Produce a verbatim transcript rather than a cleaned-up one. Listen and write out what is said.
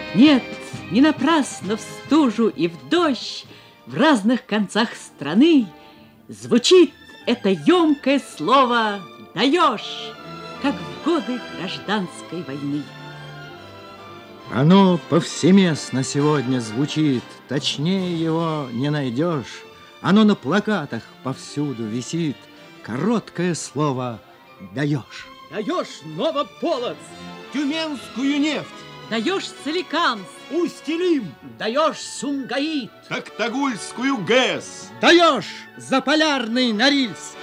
Нет, не напрасно в стужу и в дождь в разных концах страны звучит это емкое слово «даешь», как в годы гражданской войны. Оно повсеместно сегодня звучит, точнее его не найдешь. Оно на плакатах повсюду висит, короткое слово «даешь». Даешь Новополоцк, Тюменскую нефть, Даешь Соликамск, Усть-Илим, даешь Сумгаит, Токтагульскую ГЭС, Даешь Заполярный Норильск,